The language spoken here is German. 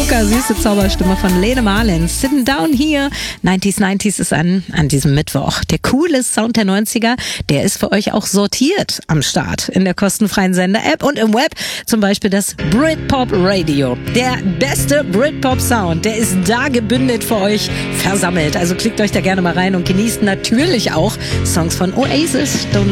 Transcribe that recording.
Zucker, süße Zauberstimme von Lene Marlin. Sitting Down Here. 90s ist an diesem Mittwoch. Der coole Sound der 90er, der ist für euch auch sortiert am Start in der kostenfreien Sender-App und im Web. Zum Beispiel das Britpop Radio. Der beste Britpop-Sound, der ist da gebündelt für euch versammelt. Also klickt euch da gerne mal rein und genießt natürlich auch Songs von Oasis. Don't